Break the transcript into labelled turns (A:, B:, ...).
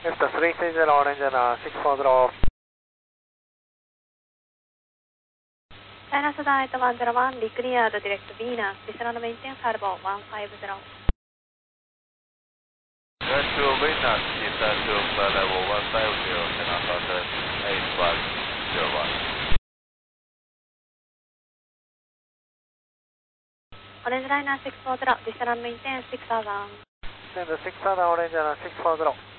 A: Delta 330, Orange and 640.
B: China Sudan 8101, declared direct Venus, descend maintain Harbour 150.
C: To Venus, descend to level 150, China Southern 8101.
B: Orange Liner 640, descend maintain 6000.
A: Send 6000, Orange and 640.